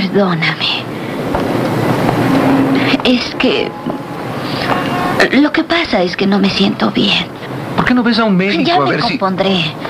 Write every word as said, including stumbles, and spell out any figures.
Perdóname. Es que... Lo que pasa es que no me siento bien. ¿Por qué no ves a un médico Ya a me ver si... compondré.